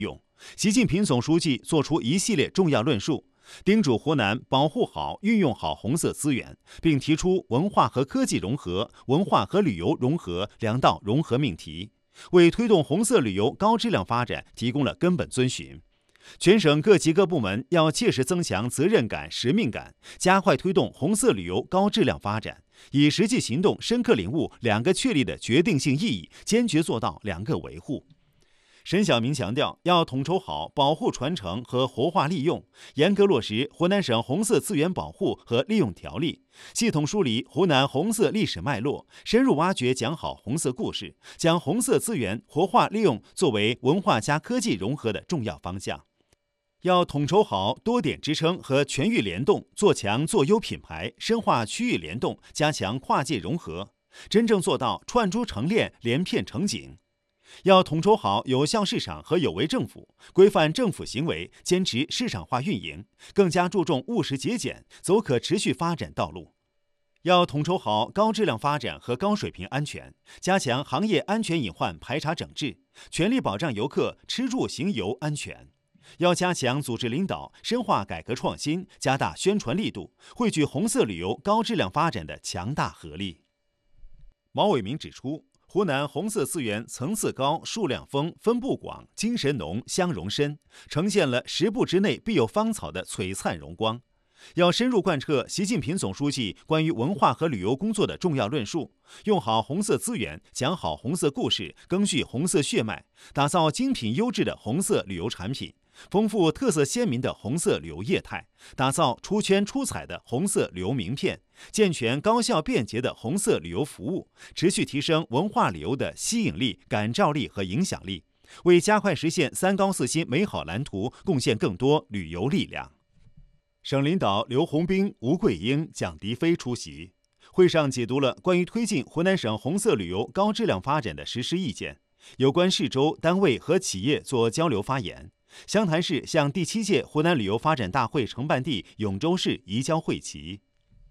用。习近平总书记作出一系列重要论述，叮嘱湖南保护好、运用好红色资源，并提出文化和科技融合、文化和旅游融合两道融合命题，为推动红色旅游高质量发展提供了根本遵循。全省各级各部门要切实增强责任感、使命感，加快推动红色旅游高质量发展，以实际行动深刻领悟两个确立的决定性意义，坚决做到两个维护。沈晓明强调，要统筹好保护传承和活化利用，严格落实湖南省红色资源保护和利用条例，系统梳理湖南红色历史脉络，深入挖掘讲好红色故事，将红色资源活化利用作为文化加科技融合的重要方向。要统筹好多点支撑和全域联动，做强做优品牌，深化区域联动，加强跨界融合，真正做到串珠成链、连片成景。要统筹好有效市场和有为政府，规范政府行为，坚持市场化运营，更加注重务实节俭，走可持续发展道路。要统筹好高质量发展和高水平安全，加强行业安全隐患排查整治，全力保障游客吃住行游安全。要加强组织领导，深化改革创新，加大宣传力度，汇聚红色旅游高质量发展的强大合力。毛伟民指出，湖南红色资源层次高、数量丰、分布广、精神浓、相容深，呈现了10步之内必有芳草的璀璨荣光。要深入贯彻习近平总书记关于文化和旅游工作的重要论述，用好红色资源，讲好红色故事，赓续红色血脉，打造精品优质的红色旅游产品，丰富特色鲜明的红色旅游业态，打造出圈出彩的红色旅游名片，健全高效便捷的红色旅游服务，持续提升文化旅游的吸引力、感召力和影响力，为加快实现3高4新美好蓝图贡献更多旅游力量。省领导刘洪兵、吴桂英、蒋迪飞出席会上，解读了关于推进湖南省红色旅游高质量发展的实施意见，有关市州、单位和企业做交流发言。湘潭市向第7届湖南旅游发展大会承办地永州市移交会旗。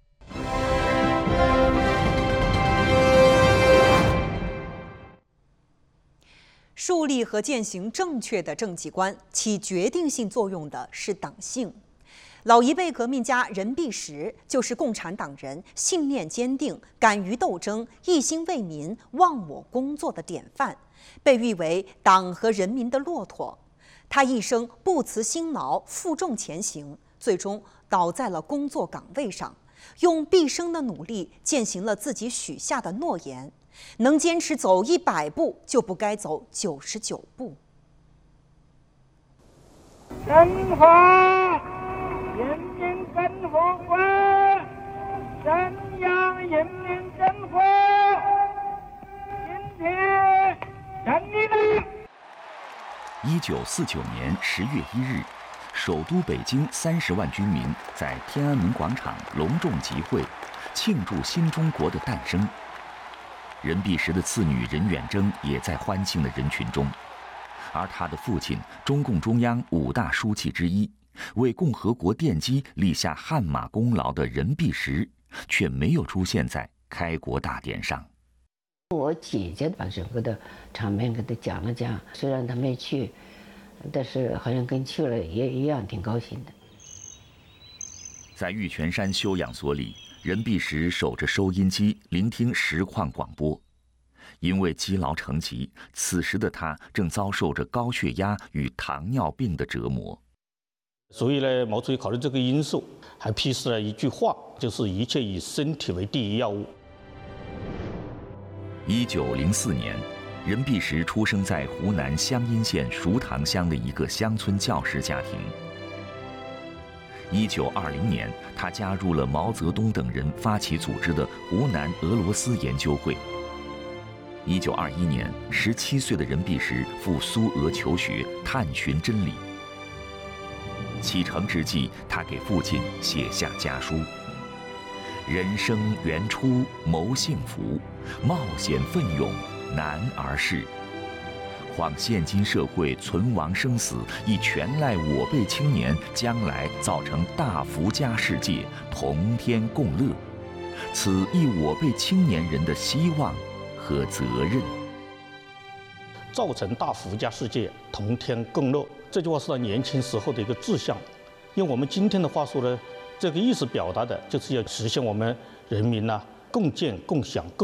树立和践行正确的政绩观，起决定性作用的是党性。老一辈革命家任弼时就是共产党人，信念坚定、敢于斗争、一心为民、忘我工作的典范，被誉为党和人民的骆驼。他一生不辞辛劳，负重前行，最终倒在了工作岗位上，用毕生的努力践行了自己许下的诺言。能坚持走100步，就不该走99步。 生活人民更活观，宣扬人民生活。今天胜利了。 1949年10月1日，首都北京30万居民在天安门广场隆重集会，庆祝新中国的诞生。任弼时的次女任远征也在欢庆的人群中，而他的父亲，中共中央5大书记之一，为共和国奠基立下汗马功劳的任弼时，却没有出现在开国大典上。 我姐姐把整个的场面给他讲了讲，虽然他没去，但是好像跟去了也一样，挺高兴的。 在玉泉山休养所里，任弼时守着收音机聆听实况广播。因为积劳成疾，此时的他正遭受着高血压与糖尿病的折磨。 所以呢，毛主席考虑这个因素，还批示了一句话，就是一切以身体为第一要务。 1904年，任弼时出生在湖南湘阴县熟塘乡的一个乡村教师家庭。1920年，他加入了毛泽东等人发起组织的湖南俄罗斯研究会。1921年，17岁的任弼时赴苏俄求学，探寻真理。启程之际，他给父亲写下家书：人生原初谋幸福，冒险奋勇难而事。况现今社会存亡生死，亦全赖我辈青年将来造成大福家世界，同天共乐。此亦我辈青年人的希望和责任。 造成大福家世界，同天共乐。这句话是他年轻时候的一个志向。用我们今天的话说呢，这个意思表达的就是要实现我们人民共建共享